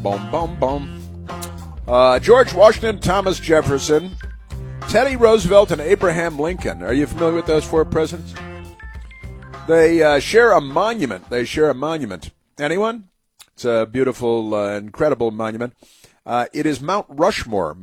Boom, boom, boom. George Washington, Thomas Jefferson, Teddy Roosevelt, and Abraham Lincoln. Are you familiar with those four presidents? They share a monument. Anyone? It's a beautiful, incredible monument. It is Mount Rushmore.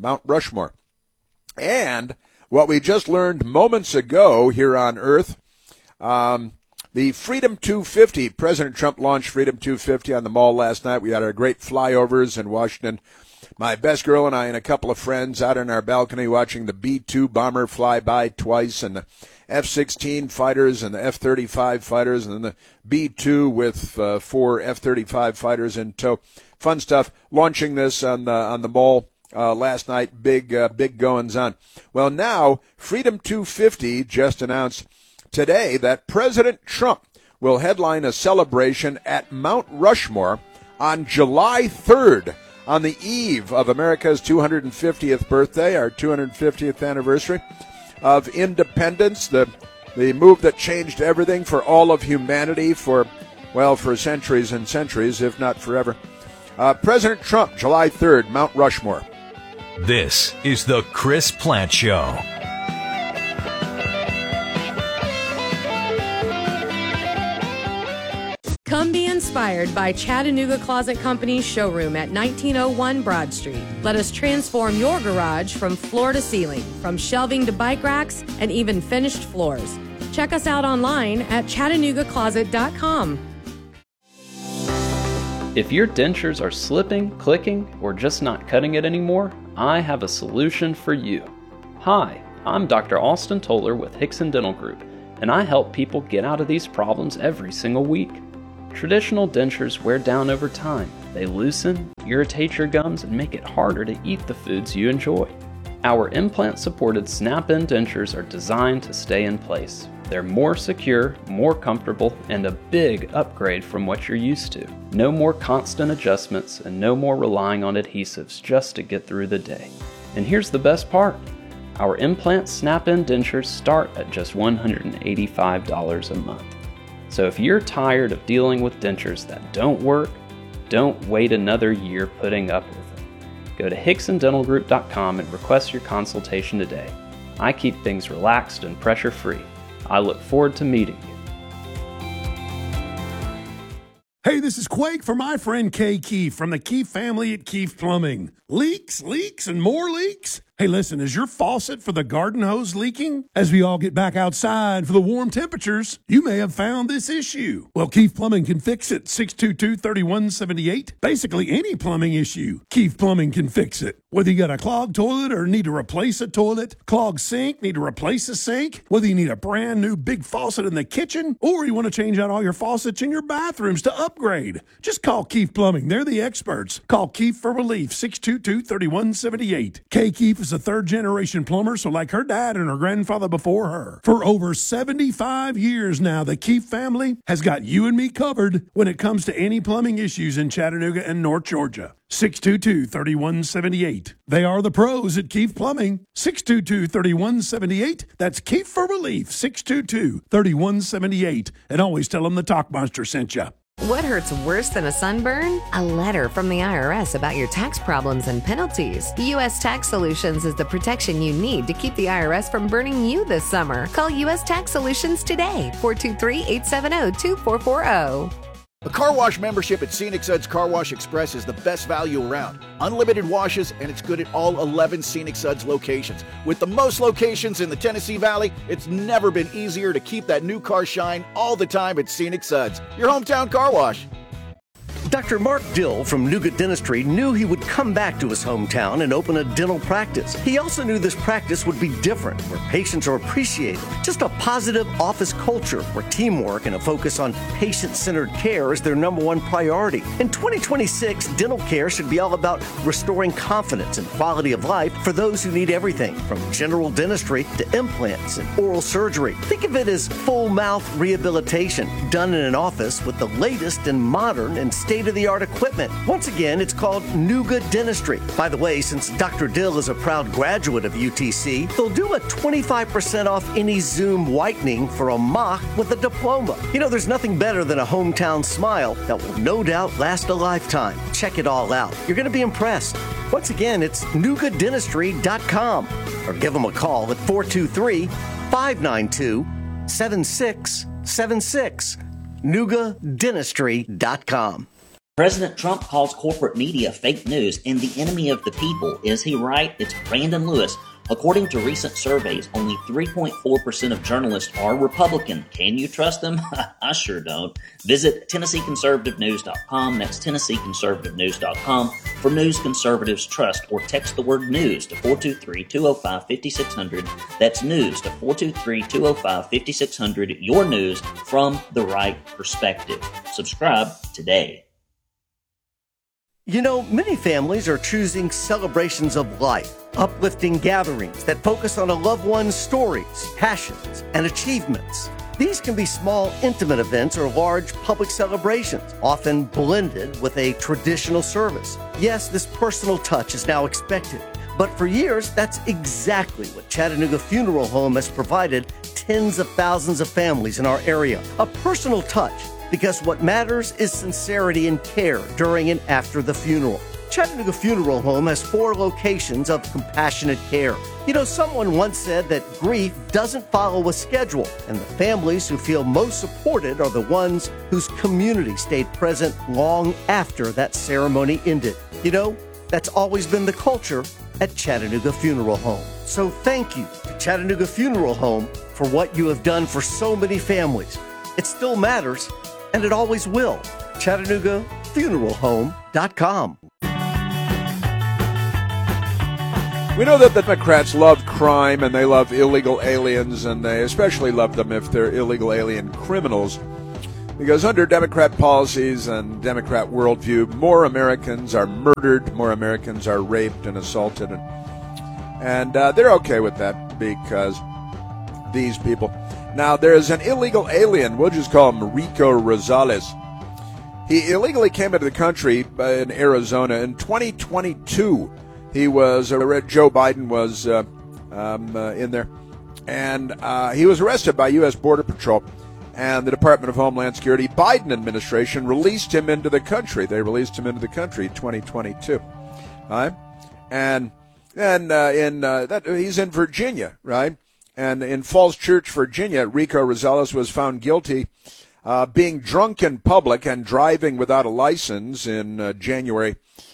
And what we just learned moments ago here on Earth, the Freedom 250, President Trump launched Freedom 250 on the mall last night. We had our great flyovers in Washington. My best girl and I and a couple of friends out on our balcony watching the B-2 bomber fly by twice, and the F-16 fighters and the F-35 fighters, and then the B-2 with 4 F-35 fighters in tow. Fun stuff. Launching this on the mall last night. Big goings on. Well, now Freedom 250 just announced today that President Trump will headline a celebration at Mount Rushmore on July 3rd, on the eve of America's 250th birthday, our 250th anniversary of independence, the move that changed everything for all of humanity for centuries and centuries, if not forever. President Trump, July 3rd, Mount Rushmore. This is the Chris Plante Show. Come be inspired by Chattanooga Closet Company's showroom at 1901 Broad Street. Let us transform your garage from floor to ceiling, from shelving to bike racks, and even finished floors. Check us out online at ChattanoogaCloset.com. If your dentures are slipping, clicking, or just not cutting it anymore, I have a solution for you. Hi, I'm Dr. Austin Toller with Hickson Dental Group, and I help people get out of these problems every single week. Traditional dentures wear down over time. They loosen, irritate your gums, and make it harder to eat the foods you enjoy. Our implant-supported snap-in dentures are designed to stay in place. They're more secure, more comfortable, and a big upgrade from what you're used to. No more constant adjustments and no more relying on adhesives just to get through the day. And here's the best part. Our implant snap-in dentures start at just $185 a month. So if you're tired of dealing with dentures that don't work, don't wait another year putting up with them. Go to HicksonDentalGroup.com and request your consultation today. I keep things relaxed and pressure-free. I look forward to meeting you. Hey, this is Quake for my friend Kay Keefe from the Keefe family at Keefe Plumbing. Leaks, and more leaks? Hey, listen, is your faucet for the garden hose leaking? As we all get back outside for the warm temperatures, you may have found this issue. Well, Keefe Plumbing can fix it. 622-3178. Basically any plumbing issue, Keefe Plumbing can fix it. Whether you got a clogged toilet or need to replace a toilet, clogged sink, need to replace a sink, whether you need a brand new big faucet in the kitchen, or you want to change out all your faucets in your bathrooms to upgrade, just call Keefe Plumbing. They're the experts. Call Keefe for relief. 622-3178. Kay Keefe is a third-generation plumber, so like her dad and her grandfather before her. For over 75 years now, the Keefe family has got you and me covered when it comes to any plumbing issues in Chattanooga and North Georgia. 622-3178. They are the pros at Keefe Plumbing. 622-3178. That's Keefe for relief. 622-3178. And always tell them the Talk Monster sent you. What hurts worse than a sunburn? A letter from the IRS about your tax problems and penalties. U.S. Tax Solutions is the protection you need to keep the IRS from burning you this summer. Call U.S. Tax Solutions today, 423-870-2440. A car wash membership at Scenic Suds Car Wash Express is the best value around. Unlimited washes, and it's good at all 11 Scenic Suds locations. With the most locations in the Tennessee Valley, it's never been easier to keep that new car shine all the time at Scenic Suds, your hometown car wash. Dr. Mark Dill from Nougat Dentistry knew he would come back to his hometown and open a dental practice. He also knew this practice would be different, where patients are appreciated. Just a positive office culture where teamwork and a focus on patient-centered care is their number one priority. In 2026, dental care should be all about restoring confidence and quality of life for those who need everything, from general dentistry to implants and oral surgery. Think of it as full mouth rehabilitation done in an office with the latest in modern and state-of-the-art state-of-the-art equipment. Once again, it's called Nuga Dentistry. By the way, since Dr. Dill is a proud graduate of UTC, they'll do a 25% off any Zoom whitening for a mock with a diploma. You know, there's nothing better than a hometown smile that will no doubt last a lifetime. Check it all out. You're going to be impressed. Once again, it's NugaDentistry.com or give them a call at 423-592-7676. NugaDentistry.com. President Trump calls corporate media fake news and the enemy of the people. Is he right? It's Brandon Lewis. According to recent surveys, only 3.4% of journalists are Republican. Can you trust them? I sure don't. Visit TennesseeConservativeNews.com. That's TennesseeConservativeNews.com for news conservatives trust, or text the word news to 423-205-5600. That's news to 423-205-5600. Your news from the right perspective. Subscribe today. You know, many families are choosing celebrations of life, uplifting gatherings that focus on a loved one's stories, passions, and achievements. These can be small, intimate events or large public celebrations, often blended with a traditional service. Yes, this personal touch is now expected, but for years, that's exactly what Chattanooga Funeral Home has provided tens of thousands of families in our area. A personal touch, because what matters is sincerity and care during and after the funeral. Chattanooga Funeral Home has 4 locations of compassionate care. You know, someone once said that grief doesn't follow a schedule, and the families who feel most supported are the ones whose community stayed present long after that ceremony ended. You know, that's always been the culture at Chattanooga Funeral Home. So thank you to Chattanooga Funeral Home for what you have done for so many families. It still matters, and it always will. ChattanoogaFuneralHome.com. We know that the Democrats love crime and they love illegal aliens, and they especially love them if they're illegal alien criminals. Because under Democrat policies and Democrat worldview, more Americans are murdered, more Americans are raped and assaulted. And they're okay with that because these people. Now, there's an illegal alien, we'll just call him Rico Rosales. He illegally came into the country in Arizona in 2022. He was, Joe Biden was in there, and he was arrested by U.S. Border Patrol, and the Department of Homeland Security, Biden administration, released him into the country. They released him into the country in 2022. Right? And he's in Virginia, right? And in Falls Church, Virginia, Rico Rosales was found guilty being drunk in public and driving without a license in January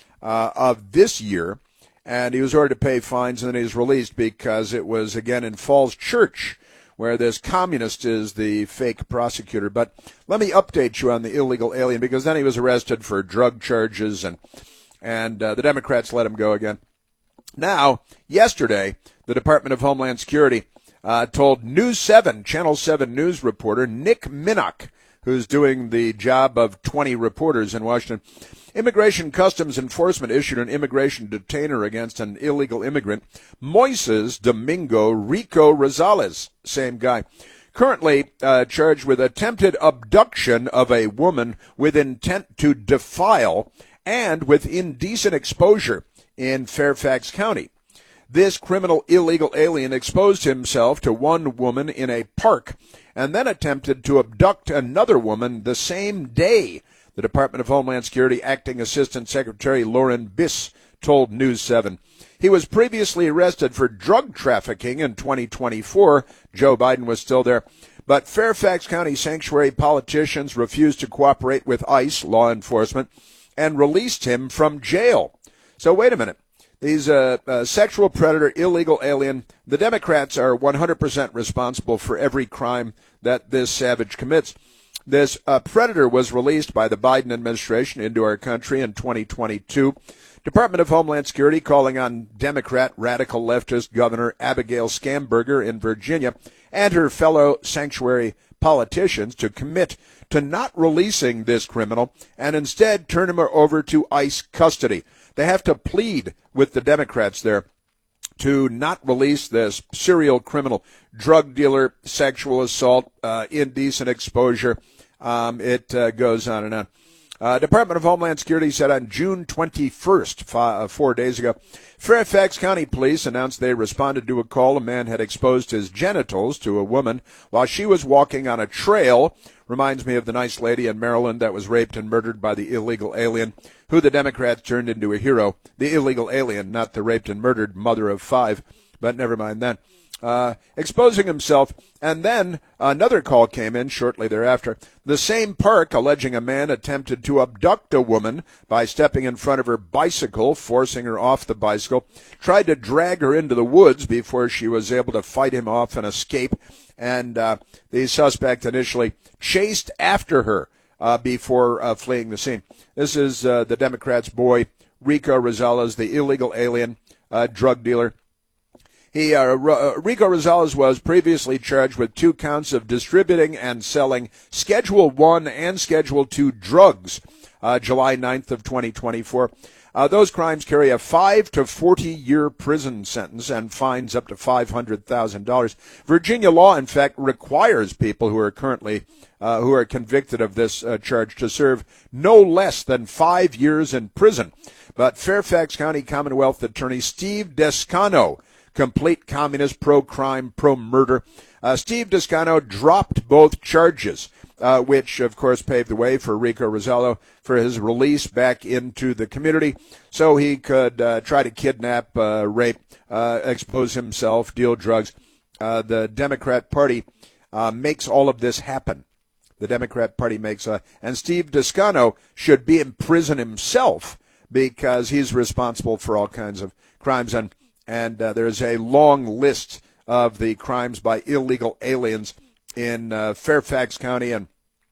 of this year. And he was ordered to pay fines, and then he was released because it was, again, in Falls Church, where this communist is the fake prosecutor. But let me update you on the illegal alien, because then he was arrested for drug charges, and the Democrats let him go again. Now, yesterday, the Department of Homeland Security told News 7, Channel 7 news reporter Nick Minnock, who's doing the job of 20 reporters in Washington, Immigration Customs Enforcement issued an immigration detainer against an illegal immigrant, Moises Domingo Rico Rosales, same guy, currently charged with attempted abduction of a woman with intent to defile and with indecent exposure in Fairfax County. This criminal illegal alien exposed himself to one woman in a park and then attempted to abduct another woman the same day, the Department of Homeland Security Acting Assistant Secretary Lauren Biss told News 7. He was previously arrested for drug trafficking in 2024. Joe Biden was still there. But Fairfax County sanctuary politicians refused to cooperate with ICE, law enforcement, and released him from jail. So wait a minute. These sexual predator, illegal alien, the Democrats are 100% responsible for every crime that this savage commits. This predator was released by the Biden administration into our country in 2022. Department of Homeland Security calling on Democrat radical leftist Governor Abigail Schamberger in Virginia and her fellow sanctuary politicians to commit to not releasing this criminal and instead turn him over to ICE custody. They have to plead with the Democrats there to not release this serial criminal, drug dealer, sexual assault, indecent exposure. It goes on and on. Department of Homeland Security said on June 21st, 4 days ago, Fairfax County Police announced they responded to a call a man had exposed his genitals to a woman while she was walking on a trail. Reminds me of the nice lady in Maryland that was raped and murdered by the illegal alien, who the Democrats turned into a hero. The illegal alien, not the raped and murdered mother of 5, but never mind that. Exposing himself, and then another call came in shortly thereafter. The same park alleging a man attempted to abduct a woman by stepping in front of her bicycle, forcing her off the bicycle, tried to drag her into the woods before she was able to fight him off and escape, and the suspect initially chased after her before fleeing the scene. This is the Democrats' boy, Rico Rosales, the illegal alien drug dealer. Rico Rosales was previously charged with 2 counts of distributing and selling Schedule 1 and Schedule 2 drugs, July 9th of 2024. Those crimes carry a 5 to 40-year prison sentence and fines up to $500,000. Virginia law, in fact, requires people who are currently who are convicted of this charge to serve no less than 5 years in prison. But Fairfax County Commonwealth Attorney Steve Descano, complete communist, pro-crime, pro-murder. Steve Descano dropped both charges, which, of course, paved the way for Rico Rosales for his release back into the community so he could try to kidnap, rape, expose himself, deal drugs. The Democrat Party makes all of this happen. The Democrat Party makes and Steve Descano should be in prison himself because he's responsible for all kinds of crimes. And there's a long list of the crimes by illegal aliens in Fairfax County and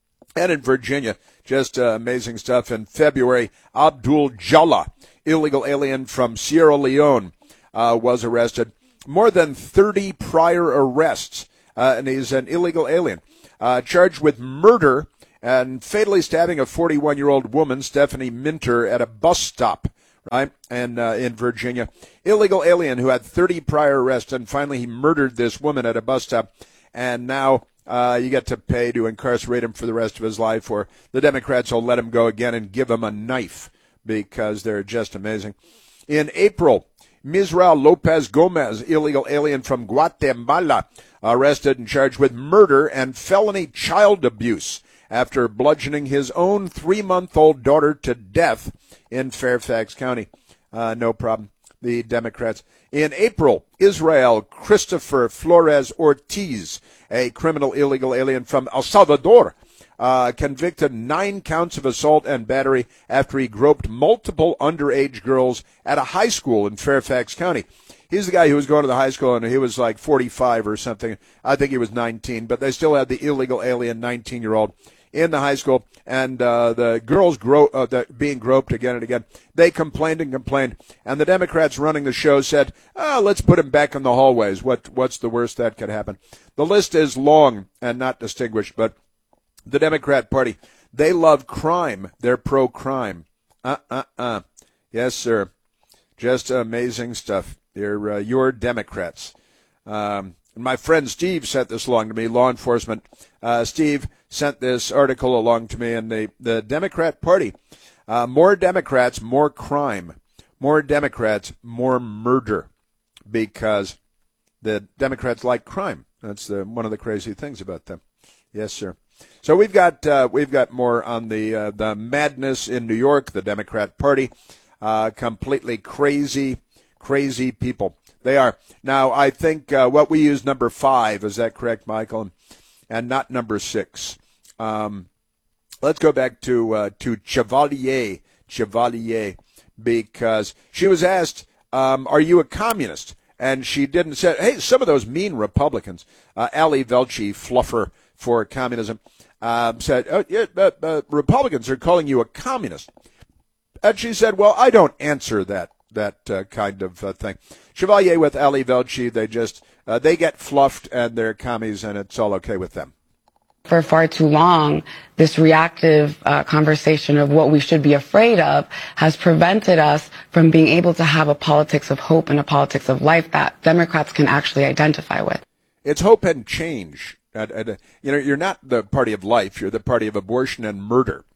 in Virginia. Just amazing stuff. In February, Abdul Jallah, illegal alien from Sierra Leone, was arrested. More than 30 prior arrests, and he's an illegal alien. Charged with murder and fatally stabbing a 41-year-old woman, Stephanie Minter, at a bus stop. Right, and in Virginia, illegal alien who had 30 prior arrests, and finally he murdered this woman at a bus stop, and now you get to pay to incarcerate him for the rest of his life, or the Democrats will let him go again and give him a knife because they're just amazing. In April, Misrael Lopez Gomez, illegal alien from Guatemala, arrested and charged with murder and felony child abuse after bludgeoning his own 3-month-old daughter to death in Fairfax County. No problem. The Democrats. In April, Israel Christopher Flores Ortiz, a criminal illegal alien from El Salvador, convicted 9 counts of assault and battery after he groped multiple underage girls at a high school in Fairfax County. He's the guy who was going to the high school, and he was like 45 or something. I think he was 19, but they still had the illegal alien 19-year-old in the high school, and the girls being groped again and again. They complained and complained, and the Democrats running the show said, let's put him back in the hallways. What's the worst that could happen? The list is long and not distinguished, but the Democrat Party, they love crime. They're pro-crime. Yes, sir. Just amazing stuff. They're your Democrats. My friend Steve sent this along to me, law enforcement. Steve sent this article along to me, and the Democrat Party, more Democrats, more crime. More Democrats, more murder, because the Democrats like crime. That's one of the crazy things about them. Yes, sir. So we've got more on the madness in New York, the Democrat Party, completely crazy people. They are. Now, I think what we use number 5, is that correct, Michael? And not number 6. Let's go back to Chevalier, because she was asked, are you a communist? And she didn't say, hey, some of those mean Republicans, Ali Velshi, fluffer for communism, said, Republicans are calling you a communist. And she said, well, I don't answer that kind of thing. Chevalier with Ali Velshi, they get fluffed and they're commies, and it's all okay with them. For far too long, this reactive conversation of what we should be afraid of has prevented us from being able to have a politics of hope and a politics of life that Democrats can actually identify with. It's hope and change. You're not the party of life. You're the party of abortion and murder.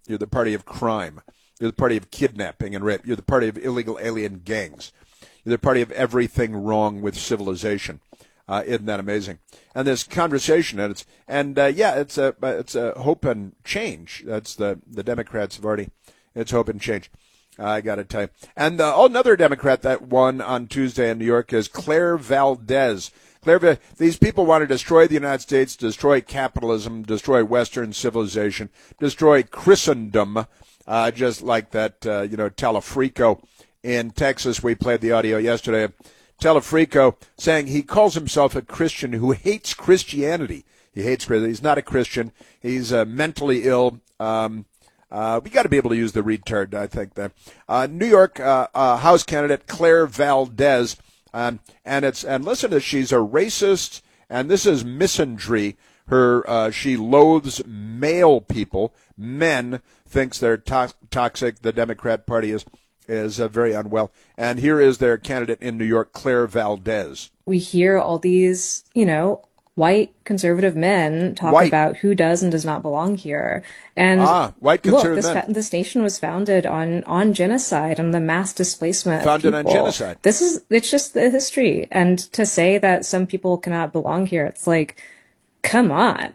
You're the party of crime. You're the party of kidnapping and rape. You're the party of illegal alien gangs. You're the party of everything wrong with civilization. Isn't that amazing? And this conversation, and it's a hope and change. That's the Democrats have already. It's hope and change. I got to tell you. And another Democrat that won on Tuesday in New York is Claire Valdez. These people want to destroy the United States, destroy capitalism, destroy Western civilization, destroy Christendom, just like that, Telefrico in Texas. We played the audio yesterday. Telefrico saying he calls himself a Christian who hates Christianity. He hates Christianity. He's not a Christian. He's mentally ill. We got to be able to use the retard, I think. That New York House candidate Claire Valdez. And listen to this, she's a racist, and this is misandry. She loathes male people, men, thinks they're toxic. The Democrat Party is very unwell. And here is their candidate in New York, Claire Valdez. We hear all these, white conservative men talk about who does and does not belong here. And white conservative men. This nation was founded on genocide and the mass displacement founded of people. On genocide. It's just the history. And to say that some people cannot belong here, it's like, come on.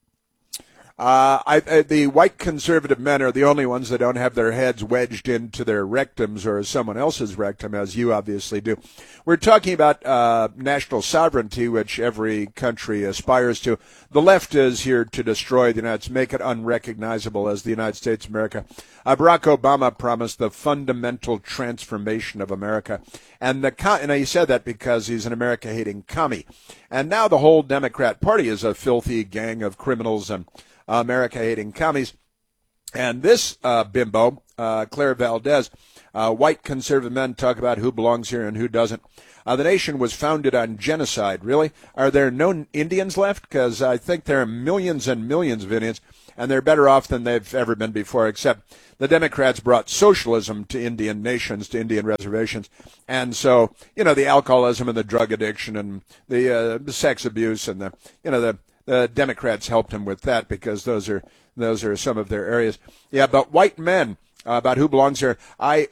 The white conservative men are the only ones that don't have their heads wedged into their rectums or someone else's rectum, as you obviously do. We're talking about national sovereignty, which every country aspires to. The left is here to destroy the United States, make it unrecognizable as the United States of America. Barack Obama promised the fundamental transformation of America. And he said that because he's an America-hating commie. And now the whole Democrat Party is a filthy gang of criminals and America-hating commies. And this bimbo, Claire Valdez, white conservative men talk about who belongs here and who doesn't. The nation was founded on genocide. Really? Are there no Indians left? Because I think there are millions and millions of Indians, and they're better off than they've ever been before, except the Democrats brought socialism to Indian nations, to Indian reservations. And so, the alcoholism and the drug addiction and the sex abuse and the Democrats helped him with that because those are some of their areas. Yeah, but white men, about who belongs here. How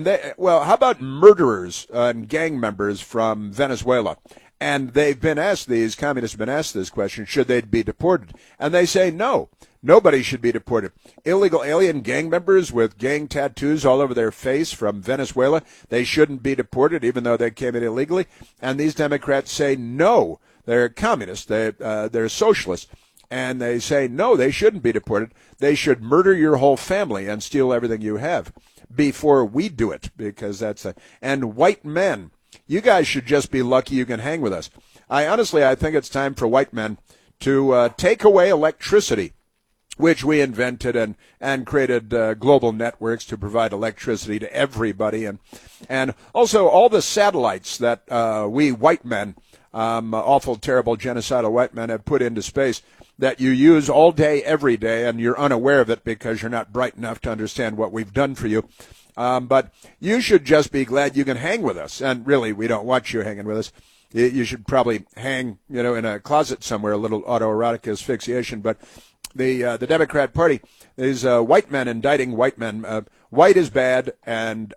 about murderers and gang members from Venezuela? And these communists have been asked this question, should they be deported? And they say no. Nobody should be deported. Illegal alien gang members with gang tattoos all over their face from Venezuela, they shouldn't be deported even though they came in illegally. And these Democrats say no. They're communists. They're socialists. And they say, no, they shouldn't be deported. They should murder your whole family and steal everything you have before we do it, because and white men, you guys should just be lucky you can hang with us. I think it's time for white men to take away electricity, which we invented and created global networks to provide electricity to everybody. And also all the satellites that we white men, awful, terrible, genocidal white men have put into space that you use all day, every day, and you're unaware of it because you're not bright enough to understand what we've done for you. But you should just be glad you can hang with us. And really, we don't want you hanging with us. You should probably hang, in a closet somewhere, a little autoerotic asphyxiation. But the Democrat Party is white men indicting white men. White is bad, and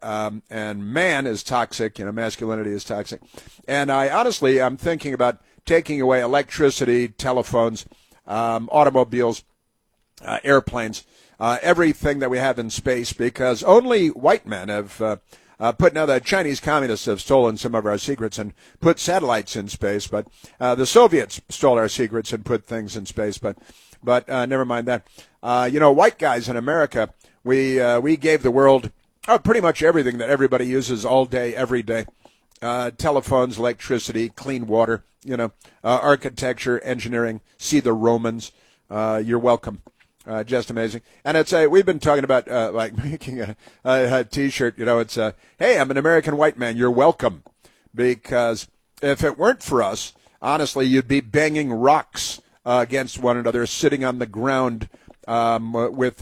man is toxic. Masculinity is toxic. And I'm thinking about taking away electricity, telephones, automobiles, airplanes, everything that we have in space, because only white men have now the Chinese communists have stolen some of our secrets and put satellites in space, but the Soviets stole our secrets and put things in space, but never mind that. White guys in America, we gave the world pretty much everything that everybody uses all day, every day. Telephones, electricity, clean water, architecture, engineering, see the Romans. You're welcome. Just amazing. And we've been talking about, making a t-shirt, it's hey, I'm an American white man. You're welcome. Because if it weren't for us, honestly, you'd be banging rocks against one another, sitting on the ground, with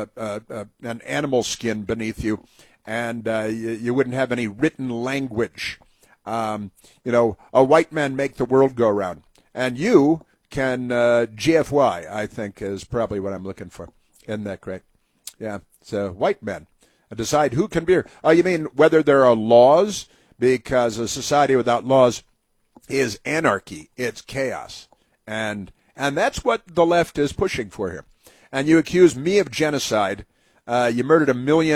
an animal skin beneath you. And you wouldn't have any written language. A white man make the world go round. And you can GFY, I think, is probably what I'm looking for. Isn't that great? Yeah, so white men decide who can be here. Oh, you mean whether there are laws? Because a society without laws is anarchy. It's chaos. And that's what the left is pushing for here. And you accuse me of genocide. You murdered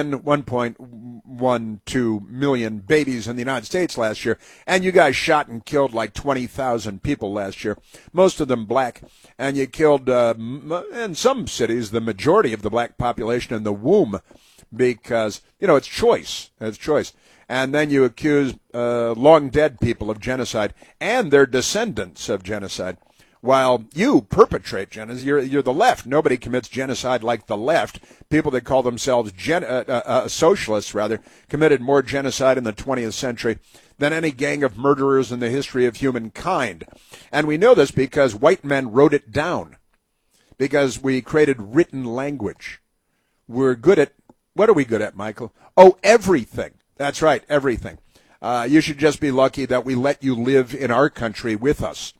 1.12 million babies in the United States last year, and you guys shot and killed like 20,000 people last year, most of them black. And you killed, in some cities, the majority of the black population in the womb because, it's choice. It's choice. And then you accuse long dead people of genocide and their descendants of genocide. While you perpetrate genocide, you're the left. Nobody commits genocide like the left. People that call themselves socialists, rather, committed more genocide in the 20th century than any gang of murderers in the history of humankind. And we know this because white men wrote it down, because we created written language. We're good at, what are we good at, Michael? Oh, everything. That's right, everything. You should just be lucky that we let you live in our country with us.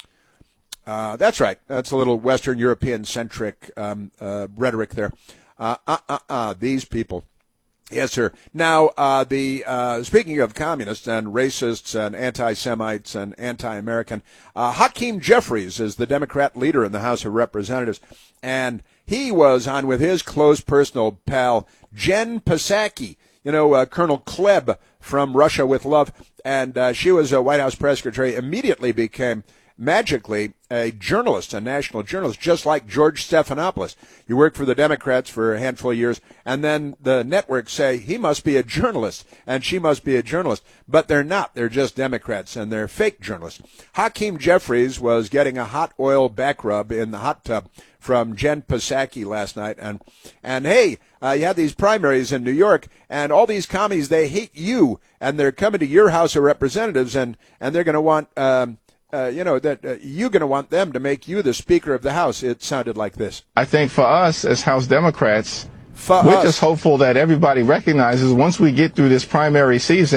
That's right. That's a little Western European-centric rhetoric there. These people. Yes, sir. Now, speaking of communists and racists and anti-Semites and anti-American, Hakeem Jeffries is the Democrat leader in the House of Representatives, and he was on with his close personal pal, Jen Psaki, Colonel Klebb from Russia with Love, and she was a White House press secretary, immediately became magically a journalist, a national journalist, just like George Stephanopoulos. He worked for the Democrats for a handful of years, and then the networks say he must be a journalist and she must be a journalist. But they're not. They're just Democrats, and they're fake journalists. Hakeem Jeffries was getting a hot oil back rub in the hot tub from Jen Psaki last night. And hey, you have these primaries in New York, and all these commies, they hate you, and they're coming to your House of Representatives, and they're going to want you're going to want them to make you the Speaker of the House. It sounded like this. I think for us as House Democrats, we're just hopeful that everybody recognizes once we get through this primary season,